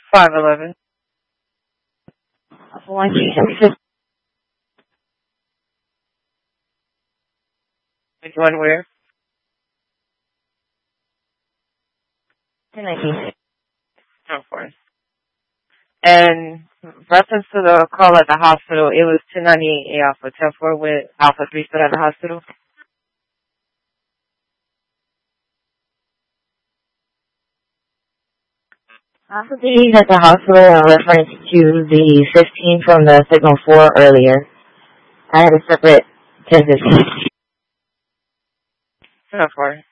511. 21 where? 1019. Oh, of course. And reference to the call at the hospital, it was 298 Alpha 104 with Alpha 3 still at the hospital. Alpha 3 is at the hospital in reference to the 15 from the signal 4 earlier. I had a separate 1015. 1004.